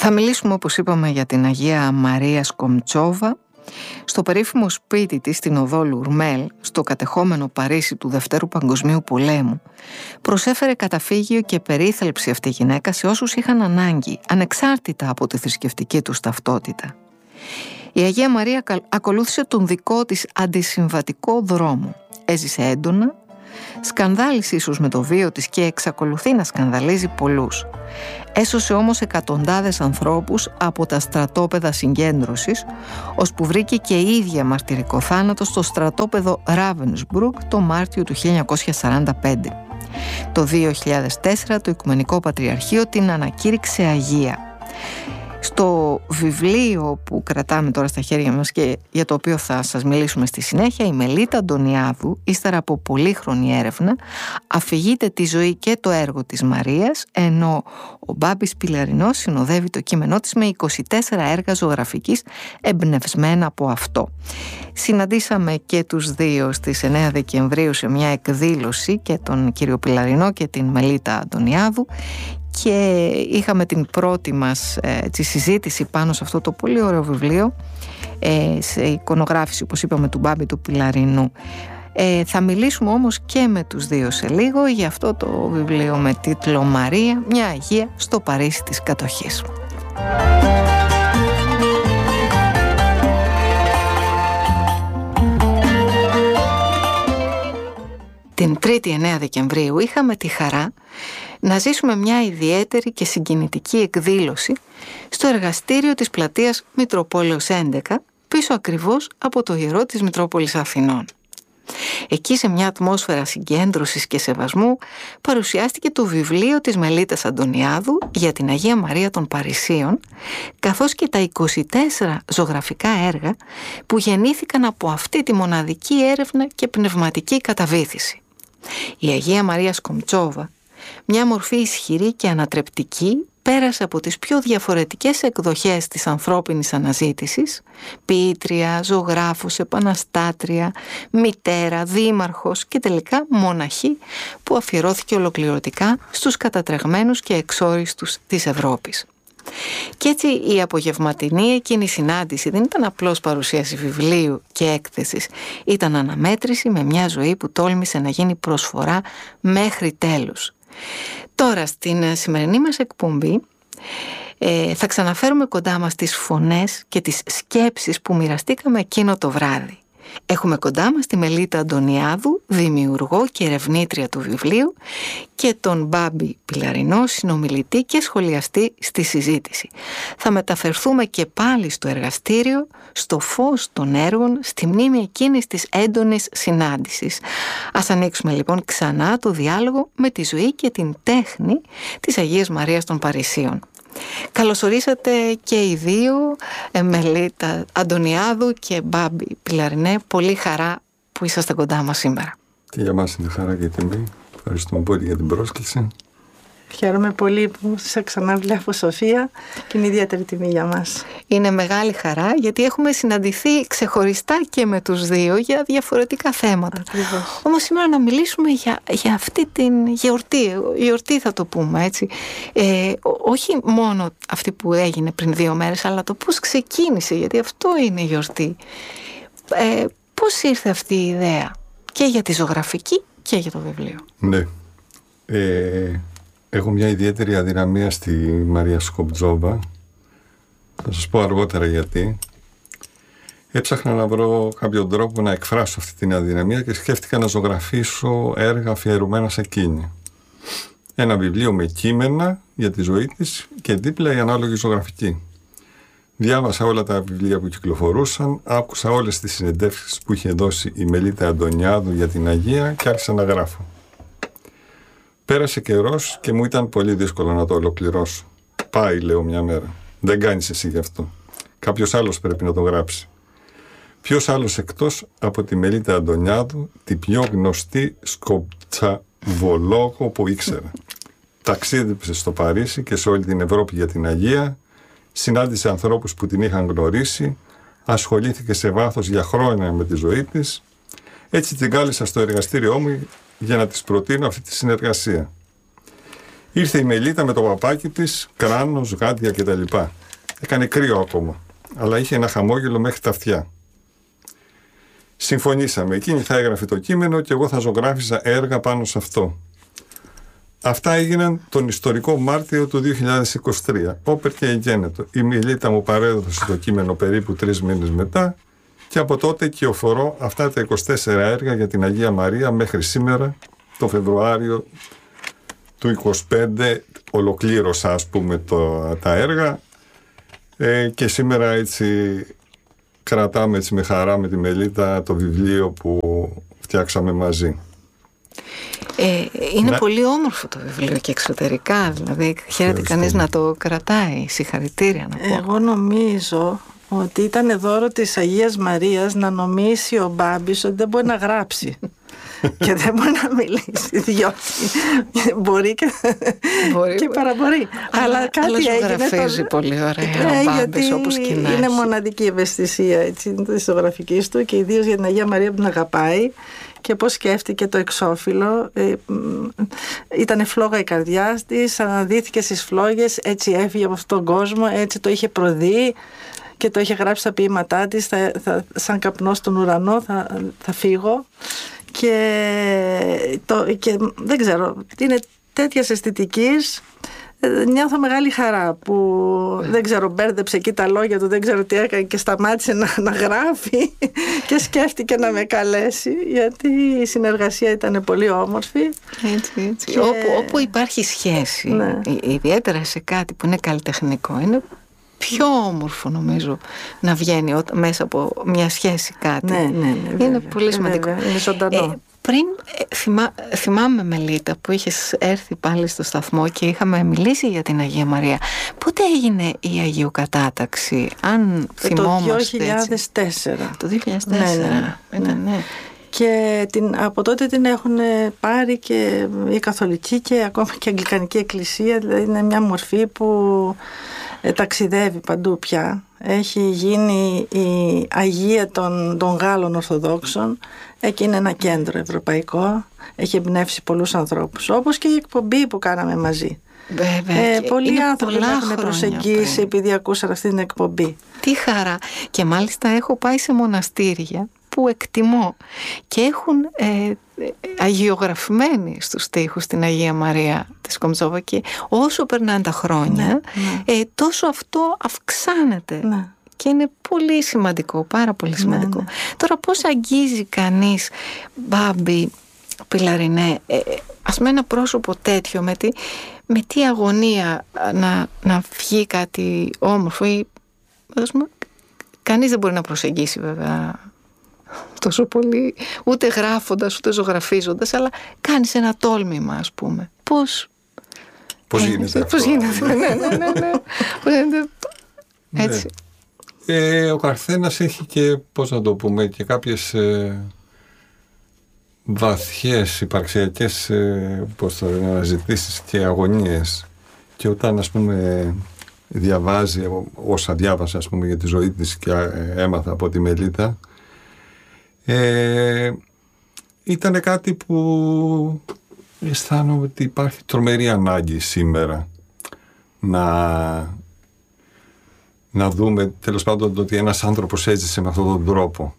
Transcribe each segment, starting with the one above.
Θα μιλήσουμε, όπως είπαμε, για την Αγία Μαρία Σκομτσόβα. Στο περίφημο σπίτι της στην οδό Λουρμέλ, στο κατεχόμενο Παρίσι του Δευτέρου Παγκοσμίου Πολέμου, προσέφερε καταφύγιο και περίθαλψη αυτή η γυναίκα σε όσους είχαν ανάγκη, ανεξάρτητα από τη θρησκευτική τους ταυτότητα. Η Αγία Μαρία ακολούθησε τον δικό της αντισυμβατικό δρόμο. Έζησε έντονα, σκανδάλισε ίσως με το βίο της και εξακολουθεί να σκανδαλίζει πολλούς. Έσωσε όμως εκατοντάδες ανθρώπους από τα στρατόπεδα συγκέντρωσης, ώσπου βρήκε και η ίδια μαρτυρικό θάνατο στο στρατόπεδο Ravensbrück το Μάρτιο του 1945. Το 2004 το Οικουμενικό Πατριαρχείο την ανακήρυξε Αγία. Στο βιβλίο που κρατάμε τώρα στα χέρια μας και για το οποίο θα σας μιλήσουμε στη συνέχεια, η Μελίτα Αντωνιάδου, ύστερα από πολύχρονη έρευνα, αφηγείται τη ζωή και το έργο της Μαρίας, ενώ ο Μπάμπης Πιλαρινός συνοδεύει το κείμενό της με 24 έργα ζωγραφικής εμπνευσμένα από αυτό. Συναντήσαμε και τους δύο στις 9 Δεκεμβρίου σε μια εκδήλωση, και τον κύριο Πιλαρινό και την Μελίτα Αντωνιάδου, και είχαμε την πρώτη μας συζήτηση πάνω σε αυτό το πολύ ωραίο βιβλίο, σε εικονογράφηση, όπως είπαμε, του Μπάμπη του Πιλαρινού. Θα μιλήσουμε όμως και με τους δύο σε λίγο για αυτό το βιβλίο με τίτλο «Μαρία, μια Αγία στο Παρίσι της κατοχής». Την 3η 9 Δεκεμβρίου είχαμε τη χαρά να ζήσουμε μια ιδιαίτερη και συγκινητική εκδήλωση στο εργαστήριο της πλατείας Μητροπόλεως 11, πίσω ακριβώς από το ιερό της Μητρόπολης Αθηνών. Εκεί, σε μια ατμόσφαιρα συγκέντρωσης και σεβασμού, παρουσιάστηκε το βιβλίο της Μελίτας Αντωνιάδου για την Αγία Μαρία των Παρισίων, καθώς και τα 24 ζωγραφικά έργα που γεννήθηκαν από αυτή τη μοναδική έρευνα και πνευματική καταβήθηση. Η Αγία Μαρία Σκομτσόβα, μια μορφή ισχυρή και ανατρεπτική, πέρασε από τις πιο διαφορετικές εκδοχές της ανθρώπινης αναζήτησης: ποιήτρια, ζωγράφος, επαναστάτρια, μητέρα, δήμαρχος και τελικά μοναχή, που αφιερώθηκε ολοκληρωτικά στους κατατρεγμένους και εξόριστους της Ευρώπης. Και έτσι η απογευματινή εκείνη συνάντηση δεν ήταν απλώς παρουσίαση βιβλίου και έκθεσης, ήταν αναμέτρηση με μια ζωή που τόλμησε να γίνει προσφορά μέχρι τέλους. Τώρα, στην σημερινή μας εκπομπή θα ξαναφέρουμε κοντά μας τις φωνές και τις σκέψεις που μοιραστήκαμε εκείνο το βράδυ. Έχουμε κοντά μας τη Μελίτα Αντωνιάδου, δημιουργό και ερευνήτρια του βιβλίου, και τον Μπάμπη Πιλαρινό, συνομιλητή και σχολιαστή στη συζήτηση. Θα μεταφερθούμε και πάλι στο εργαστήριο, στο φως των έργων, στη μνήμη εκείνης της έντονης συνάντησης. Ας ανοίξουμε λοιπόν ξανά το διάλογο με τη ζωή και την τέχνη της Αγίας Μαρίας των Παρισίων. Καλωσορίσατε και οι δύο, Μελίτα Αντωνιάδου και Μπάμπη Πιλαρινέ. Πολύ χαρά που είσαστε κοντά μας σήμερα. Και για μας είναι χαρά και τιμή. Ευχαριστούμε πολύ για την πρόσκληση. Χαίρομαι πολύ που σας ξαναβλέπω, Σοφία, και είναι ιδιαίτερη τιμή για μας. Είναι μεγάλη χαρά, γιατί έχουμε συναντηθεί ξεχωριστά και με τους δύο για διαφορετικά θέματα. Ακριβώς. Όμως σήμερα να μιλήσουμε για αυτή την γιορτή θα το πούμε έτσι. Όχι μόνο αυτή που έγινε πριν 2 μέρες, αλλά το πώς ξεκίνησε, γιατί αυτό είναι η γιορτή. Πώς ήρθε αυτή η ιδέα και για τη ζωγραφική και για το βιβλίο? Ναι. Έχω μια ιδιαίτερη αδυναμία στη Μαρία Σκομτσόβα. Θα σας πω αργότερα γιατί. Έψαχνα να βρω κάποιον τρόπο να εκφράσω αυτή την αδυναμία και σκέφτηκα να ζωγραφίσω έργα αφιερωμένα σε εκείνη. Ένα βιβλίο με κείμενα για τη ζωή της και δίπλα η ανάλογη ζωγραφική. Διάβασα όλα τα βιβλία που κυκλοφορούσαν, άκουσα όλες τις συνεντεύξεις που είχε δώσει η Μελίτα Αντωνιάδου για την Αγία και άρχισα να γράφω. Πέρασε καιρός και μου ήταν πολύ δύσκολο να το ολοκληρώσω. Πάει, λέω μια μέρα. Δεν κάνεις εσύ γι' αυτό. Κάποιος άλλος πρέπει να το γράψει. Ποιος άλλος εκτός από τη Μελίτα Αντωνιάδου, την πιο γνωστή σκομτσαβολόγο που ήξερα. Ταξίδεψε στο Παρίσι και σε όλη την Ευρώπη για την Αγία, συνάντησε ανθρώπους που την είχαν γνωρίσει, ασχολήθηκε σε βάθος για χρόνια με τη ζωή της. Έτσι την κάλεσα στο εργαστήριό μου για να της προτείνω αυτή τη συνεργασία. Ήρθε η Μελίτα με το παπάκι της, κράνος, γάντια κτλ. Έκανε κρύο ακόμα, αλλά είχε ένα χαμόγελο μέχρι τα αυτιά. Συμφωνήσαμε, εκείνη θα έγραφε το κείμενο και εγώ θα ζωγράφιζα έργα πάνω σε αυτό. Αυτά έγιναν τον ιστορικό Μάρτιο του 2023. Όπερ και εγένετο. Η Μελίτα μου παρέδωσε το κείμενο περίπου 3 μήνες μετά και από τότε κυοφορώ αυτά τα 24 έργα για την Αγία Μαρία μέχρι σήμερα, το Φεβρουάριο του 25, ολοκλήρωσα ας πούμε τα έργα και σήμερα έτσι κρατάμε έτσι με χαρά με τη Μελίτα το βιβλίο που φτιάξαμε μαζί. Είναι πολύ όμορφο το βιβλίο και εξωτερικά, δηλαδή χαίρεται κανείς να το κρατάει. Συγχαρητήρια να πω. Εγώ νομίζω ότι ήταν δώρο της Αγίας Μαρίας να νομίσει ο Μπάμπης ότι δεν μπορεί να γράψει και δεν μπορεί να μιλήσει, διότι μπορεί και παραπορεί. Αλλά κάτι έγινε. Πολύ ωραία ο Μπάμπης, όπως κοινάζει. Είναι μοναδική ευαισθησία της ζωγραφικής του και ιδίως για την Αγία Μαρία που την αγαπάει. Και πώς σκέφτηκε το εξώφυλλο, ήταν φλόγα η καρδιά της, αναδύθηκε στις φλόγες, έτσι έφυγε από αυτόν τον κόσμο, έτσι το είχε προδεί και το είχε γράψει στα ποίηματά της, σαν καπνό στον ουρανό θα φύγω και δεν ξέρω, είναι τέτοιας αισθητικής. Νιώθω μεγάλη χαρά που δεν ξέρω, μπέρδεψε εκεί τα λόγια του, δεν ξέρω τι έκανε και σταμάτησε να γράφει και σκέφτηκε να με καλέσει, γιατί η συνεργασία ήταν πολύ όμορφη. Έτσι. Και... Όπου υπάρχει σχέση, ναι, ιδιαίτερα σε κάτι που είναι καλλιτεχνικό, είναι πιο όμορφο νομίζω να βγαίνει μέσα από μια σχέση κάτι. Ναι, είναι βέβαια, πολύ σημαντικό. Είναι ζωντανό. Πριν θυμάμαι, Μελίτα, που είχες έρθει πάλι στο σταθμό και είχαμε μιλήσει για την Αγία Μαρία. Πότε έγινε η Αγιοκατάταξη, αν θυμόμαστε? Το 2004. Το 2004. Ναι. Και από τότε την έχουν πάρει και η Καθολική και ακόμα και η Αγγλικανική Εκκλησία. Δηλαδή είναι μια μορφή που ταξιδεύει παντού πια. Έχει γίνει η Αγία των Γάλλων Ορθοδόξων. Εκεί είναι ένα κέντρο ευρωπαϊκό. Έχει εμπνεύσει πολλούς ανθρώπους. Όπως και η εκπομπή που κάναμε μαζί. Βέβαια. Πολλοί άνθρωποι με έχουν προσεγγίσει επειδή ακούσαν αυτή την εκπομπή. Τι χαρά. Και μάλιστα έχω πάει σε μοναστήρια που εκτιμώ και έχουν αγιογραφημένη στους τοίχους την Αγία Μαρία της Σκομπτζόβα και όσο περνάνε τα χρόνια τόσο αυτό αυξάνεται. Ναι. Και είναι πολύ σημαντικό, πάρα πολύ σημαντικό. Ναι. Τώρα πώς αγγίζει κανείς, Μπάμπη, Πιλαρινέ, ας πούμε ένα πρόσωπο τέτοιο με τι αγωνία να βγει κάτι όμορφο ή, ας πούμε, κανείς δεν μπορεί να προσεγγίσει βέβαια τόσο πολύ, ούτε γράφοντας ούτε ζωγραφίζοντας, αλλά κάνεις ένα τόλμημα, ας πούμε. Πώς γίνεται αυτό? Πώς γίνεται, ναι. Έτσι. Ο καθένας έχει και, πώς να το πούμε, και κάποιες βαθιές υπαρξιακές αναζητήσεις και αγωνίες, και όταν ας πούμε διαβάζει όσα διάβασα ας πούμε για τη ζωή της και έμαθα από τη Μελίτα, ήταν κάτι που αισθάνομαι ότι υπάρχει τρομερή ανάγκη σήμερα να δούμε τέλος πάντων ότι ένας άνθρωπος έζησε με αυτόν τον τρόπο.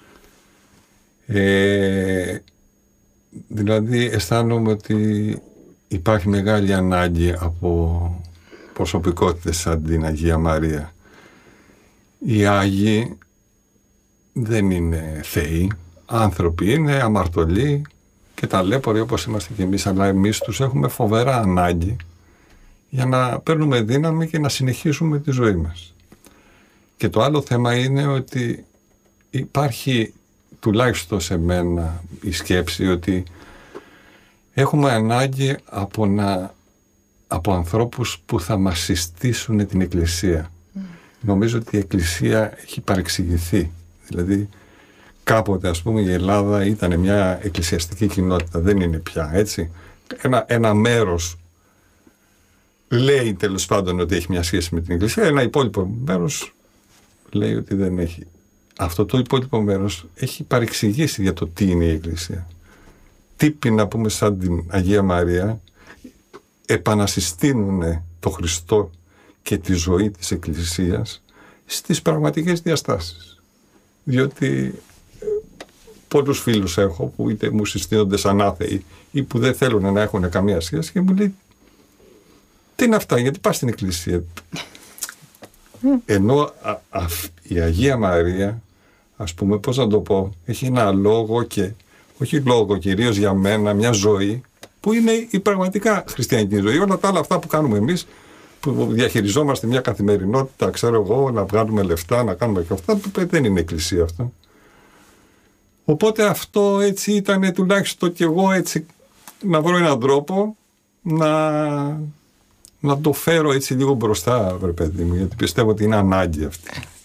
Δηλαδή αισθάνομαι ότι υπάρχει μεγάλη ανάγκη από προσωπικότητες σαν την Αγία Μαρία. Οι Άγιοι δεν είναι θεοί, άνθρωποι είναι, αμαρτωλοί και ταλέποροι όπως είμαστε και εμείς, αλλά εμείς τους έχουμε φοβερά ανάγκη για να παίρνουμε δύναμη και να συνεχίσουμε τη ζωή μας. Και το άλλο θέμα είναι ότι υπάρχει, τουλάχιστον σε μένα, η σκέψη ότι έχουμε ανάγκη από ανθρώπους που θα μας συστήσουν την Εκκλησία. Νομίζω ότι η Εκκλησία έχει παρεξηγηθεί. Δηλαδή κάποτε ας πούμε η Ελλάδα ήταν μια εκκλησιαστική κοινότητα, δεν είναι πια έτσι. Ένα μέρος λέει τέλος πάντων ότι έχει μια σχέση με την Εκκλησία, ένα υπόλοιπο μέρος λέει ότι δεν έχει. Αυτό το υπόλοιπο μέρος έχει παρεξηγήσει για το τι είναι η Εκκλησία. Τύπη να πούμε σαν την Αγία Μαρία, επανασυστήνουν το Χριστό και τη ζωή της Εκκλησίας στις πραγματικές διαστάσεις. Διότι πολλούς φίλους έχω που είτε μου συστήνονται σαν άθεοι ή που δεν θέλουν να έχουν καμία σχέση και μου λέει τι είναι αυτά, γιατί πας στην Εκκλησία. Ενώ η Αγία Μαρία, ας πούμε, πώς να το πω, έχει ένα λόγο και όχι λόγο κυρίως για μένα, μια ζωή που είναι η πραγματικά χριστιανική ζωή. Όλα τα άλλα αυτά που κάνουμε εμείς, που διαχειριζόμαστε μια καθημερινότητα, ξέρω εγώ, να βγάλουμε λεφτά, να κάνουμε και αυτά, δεν είναι εκκλησία αυτό. Οπότε αυτό έτσι ήταν τουλάχιστον και εγώ έτσι να βρω έναν τρόπο να το φέρω έτσι λίγο μπροστά, βρε παιδί μου, γιατί πιστεύω ότι είναι ανάγκη αυτή.